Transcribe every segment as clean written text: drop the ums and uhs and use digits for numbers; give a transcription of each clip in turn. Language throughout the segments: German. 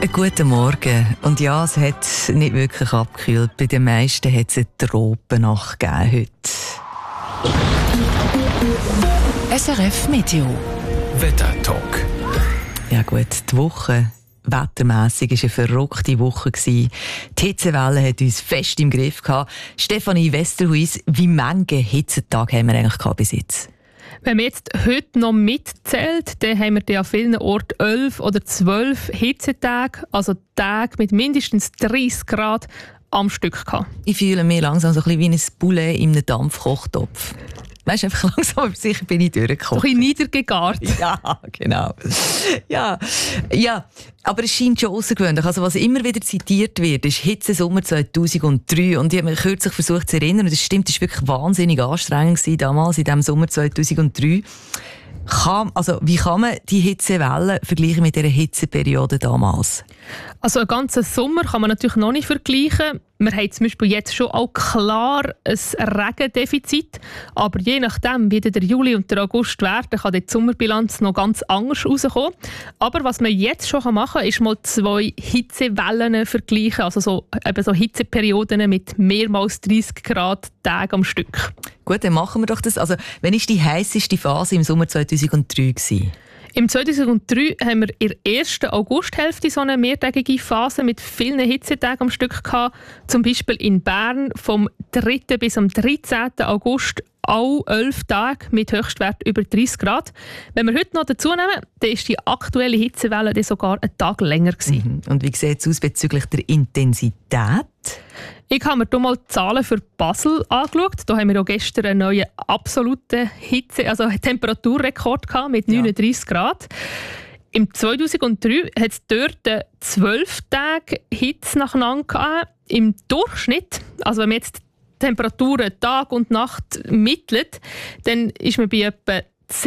Guten Morgen. Und ja, es hat nicht wirklich abgekühlt. Bei den meisten hat es eine Tropennacht gegeben heute. SRF Meteo. Wettertalk. Ja gut, die Woche wettermässig war eine verrückte Woche. Die Hitzewelle hat uns fest im Griff gehabt. Stefanie Westerhuis, wie viele Hitzetage haben wir eigentlich bis jetzt? Wenn man jetzt heute noch mitzählt, dann haben wir an vielen Orten 11 oder 12 Hitzetage, also Tage mit mindestens 30 Grad am Stück gehabt. Ich fühle mich langsam so ein bisschen wie ein Poulet in einem Dampfkochtopf. Weißt du, einfach langsam, aber sicher bin ich durchgekommen. So ein bisschen niedergegart. Ja, genau. Ja, aber es scheint schon außergewöhnlich. Also was immer wieder zitiert wird, ist Hitzesommer 2003. Und ich habe mich kürzlich versucht zu erinnern, und das stimmt, es war wirklich wahnsinnig anstrengend damals, in diesem Sommer 2003. Wie kann man die Hitzewelle vergleichen mit dieser Hitzeperiode damals? Also einen ganzen Sommer kann man natürlich noch nicht vergleichen. Wir haben zum Beispiel jetzt schon auch klar ein Regendefizit. Aber je nachdem, wie der Juli und der August werden, kann die Sommerbilanz noch ganz anders rauskommen. Aber was man jetzt schon machen kann, ist mal 2 Hitzewellen vergleichen. Also so Hitzeperioden mit mehrmals 30 Grad Tagen am Stück. Gut, dann machen wir doch das. Also, wann war die heisseste Phase im Sommer 2003 gewesen? Im 2003 haben wir in der ersten Augusthälfte so eine mehrtägige Phase mit vielen Hitzetagen am Stück gehabt. Zum Beispiel in Bern vom 3. bis am 13. August auch 11 Tage mit Höchstwert über 30 Grad. Wenn wir heute noch dazu nehmen, dann ist die aktuelle Hitzewelle dann sogar einen Tag länger gewesen. Und wie sieht es aus bezüglich der Intensität? Ich habe mir hier mal die Zahlen für Basel angeschaut. Da haben wir auch gestern einen neuen absoluten Temperaturrekord gehabt mit 39 Grad. Im 2003 hat es dort 12 Tage Hitze nacheinander gehabt. Im Durchschnitt, also wenn man jetzt Temperaturen Tag und Nacht mittelt, dann ist man bei etwa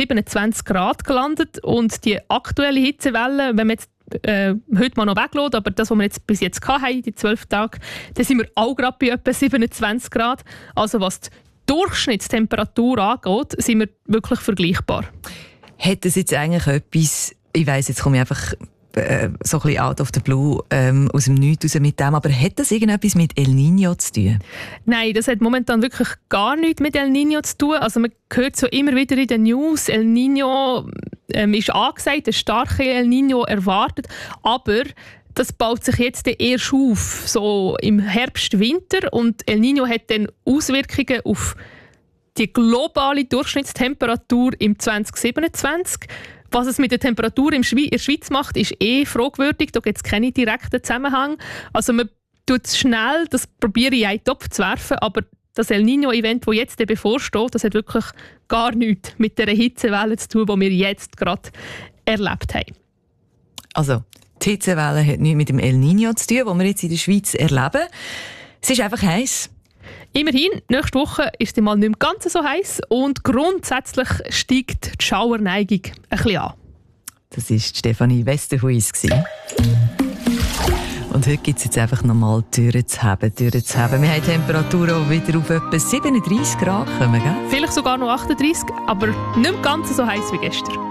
27 Grad gelandet. Und die aktuelle Hitzewelle, wenn man jetzt heute mal noch weglässt, aber das, was wir jetzt bis jetzt hatten, die 12 Tage, dann sind wir auch gerade bei etwa 27 Grad. Also was die Durchschnittstemperatur angeht, sind wir wirklich vergleichbar. Hat es jetzt eigentlich etwas, ich weiss, jetzt komme ich einfach so ein bisschen out of the blue aus dem Nichts raus mit dem, aber hat das irgendetwas mit El Niño zu tun? Nein, das hat momentan wirklich gar nichts mit El Niño zu tun. Also man hört so immer wieder in den News, El Niño ist angesagt, ein starker El Niño erwartet, aber das baut sich jetzt erst auf, so im Herbst, Winter, und El Niño hat dann Auswirkungen auf die globale Durchschnittstemperatur im 2027. Was es mit der Temperatur in der Schweiz macht, ist fragwürdig. Da gibt es keinen direkten Zusammenhang. Also man tut es schnell, das probiere ich in einen Topf zu werfen, aber das El Niño-Event, das jetzt bevorsteht, das hat wirklich gar nichts mit der Hitzewelle zu tun, die wir jetzt gerade erlebt haben. Also, die Hitzewelle hat nichts mit dem El Niño zu tun, das wir jetzt in der Schweiz erleben. Es ist einfach heiß. Immerhin, nächste Woche ist es mal nicht mehr ganz so heiß und grundsätzlich steigt die Schauerneigung ein bisschen an. Das war Stefanie Westerhuis. Und heute gibt es jetzt einfach nochmal Türen zu haben. Wir haben Temperaturen, die wieder auf etwa 37 Grad kommen, gell? Vielleicht sogar noch 38, aber nicht mehr ganz so heiß wie gestern.